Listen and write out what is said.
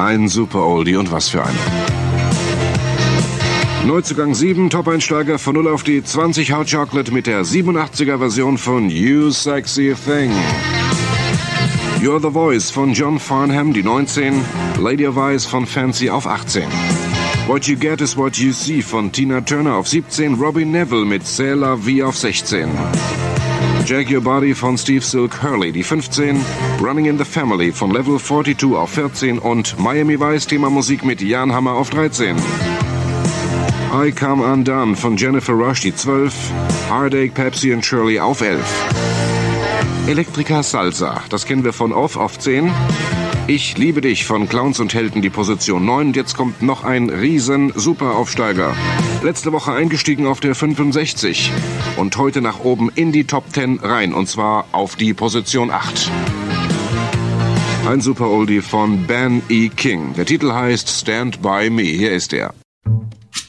Ein super Oldie und was für ein. Neuzugang 7, Top-Einsteiger von 0 auf die 20 Hot Chocolate mit der 87er-Version von You Sexy Thing. You're the Voice von John Farnham, die 19. Lady of Ice von Fancy auf 18. What You Get Is What You See von Tina Turner auf 17. Robbie Neville mit C'est la Vie auf 16. Jack Your Body von Steve Silk Hurley, die 15. Running in the Family von Level 42 auf 14. Und Miami Vice Thema Musik mit Jan Hammer auf 13. I Come Undone von Jennifer Rush, die 12. Heartache, Pepsi and Shirley auf 11. Elektrika Salsa, das kennen wir von Off auf 10. Ich liebe dich von Clowns und Helden, die Position 9. Und jetzt kommt noch ein riesen Superaufsteiger. Letzte Woche eingestiegen auf der 65. Und heute nach oben in die Top 10 rein. Und zwar auf die Position 8. Ein Super Oldie von Ben E. King. Der Titel heißt Stand By Me. Hier ist er.